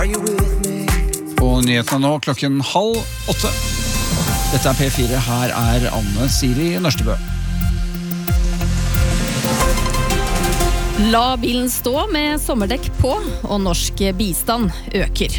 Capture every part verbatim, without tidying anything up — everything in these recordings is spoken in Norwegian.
Og nyhetene nå klokken halv åtte. Dette er P fire, her er Anne Siri Nørstebø. La bilen stå med sommerdekk på, og norsk bistand øker.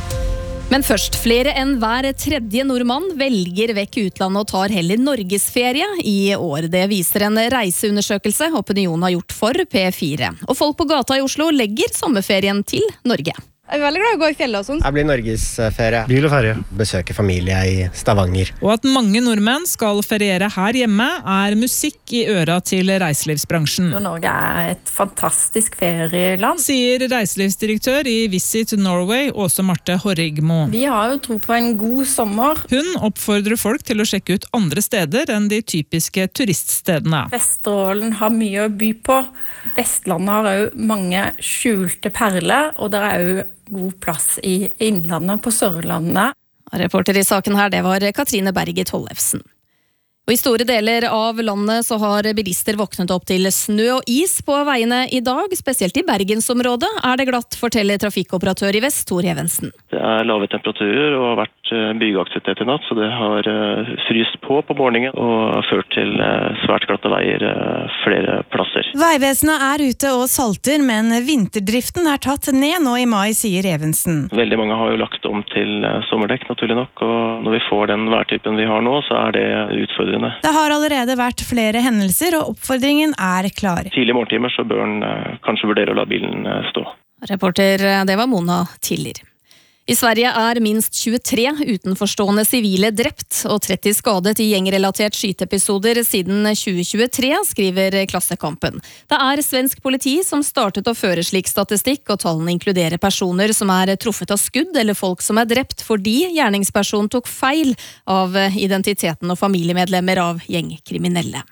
Men først, flere enn hver tredje nordmann velger vekk utlandet og tar heller norgesferie i år. Det viser en reiseundersøkelse Opinion har gjort for P fire. Og folk på gata i Oslo legger sommerferien til Norge. Jeg er veldig glad i å gå i fjellet og sånt. Jeg blir norgesferie. Bil og ferie. Besøker familie i Stavanger. Og at mange nordmenn skal feriere her hjemme, er musikk i øra til reiselivsbransjen. Norge er et fantastisk ferieland, sier reiselivsdirektør i Visit Norway, Åse Marte Horrigmo. Vi har jo tro på en god sommer. Hun oppfordrer folk til å sjekke ut andre steder enn de typiske turiststedene. Vesterålen har mye å by på. Vestlandet har også mange skjulte perler, og det er jo god plass i innlandet på Sørlandet. Reporter i saken her, det var Katrine Berge Tollefsen. Og i store deler av landet så har bilister våknet opp til snø og is på veiene i dag. Spesielt i Bergensområdet er det glatt, forteller trafikkoperatør i Vest, Tor Evensen. Det er lave temperaturer og har vært byggeaktivitet i natt, så det har fryst på på morgenen og ført til svært glatte veier flere plasser. Veivesenet er ute og salter, men vinterdriften er tatt ned nå i mai, sier Evensen. Veldig mange har jo lagt om til sommerdekk, naturlig nok, og når vi får den værtypen vi har nå, så er det utfordrende. Det har allerede vært flere hendelser, og oppfordringen er klar. Tidlig morgentimer så bør en kanskje vurdere å la bilen stå. Reporter, det var Mona Tiller. I Sverige er minst tjuetre utenforstående sivile drept og tretti skadet i gjengrelatert skyteepisoder siden tjue tjuetre, skriver Klassekampen. Det er svensk politi som startet å føre slik statistikk, og tallene inkluderer personer som er truffet av skudd eller folk som er drept fordi gjerningspersonen tok feil av identiteten og familiemedlemmer av gjengkriminelle.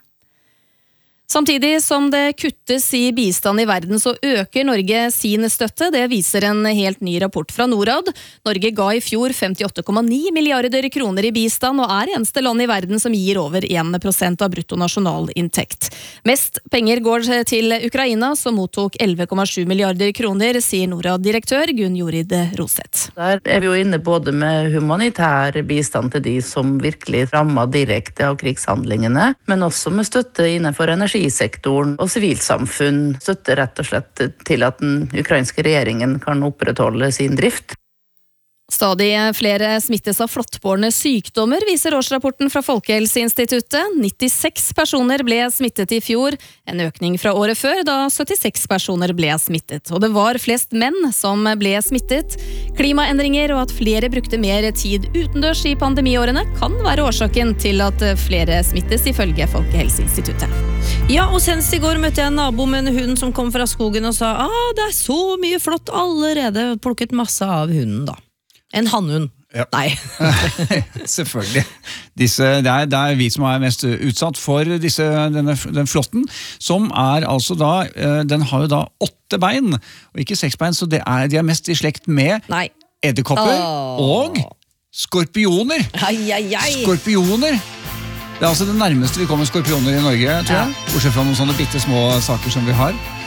Samtidig som det kuttes i bistand i verden, så øker Norge sin støtte. Det viser en helt ny rapport fra Norad. Norge ga i fjor femtiåtte komma ni milliarder kroner i bistand, og er eneste land i verden som gir over én prosent av bruttonasjonalinntekt. Mest penger går til Ukraina, som mottok elleve komma sju milliarder kroner, sier Norad-direktør Gunn Jorid Roseth. Der er vi jo inne både med humanitær bistand til de som virkelig rammer direkte av krigshandlingene, men også med støtte innenfor energi. Sektoren og sivilsamfunn støtter rett og slett til at den ukrainske regjeringen kan opprettholde sin drift. Stadig flere smittes av flåttbårne sykdommer, viser årsrapporten fra Folkehelseinstituttet. nittiseks personer ble smittet i fjor, en økning fra året før, da syttiseks personer ble smittet. Og det var flest menn som ble smittet. Klimaendringer og at flere brukte mer tid utendørs i pandemiårene kan være årsaken til at flere smittes, ifølge Folkehelseinstituttet. Ja, og senest i går møtte jeg en nabo med en hund som kom fra skogen og sa ah, det er så mye flott allerede, plukket masse av hunden da. En hannhund. Ja. Nei. Selvfølgelig. Disse, det, er, det er vi som er mest utsatt for disse, denne, den flåtten, som er altså da, den har jo da åtte bein, og ikke seks bein, så det er, de er mest i slekt med Nei. edderkopper oh. og skorpioner. Ai, ai, ai. Skorpioner. Det er altså det nærmeste vi kommer skorpioner i Norge, tror jeg. Ja. Bortsett fra noen sånne bitte små saker som vi har.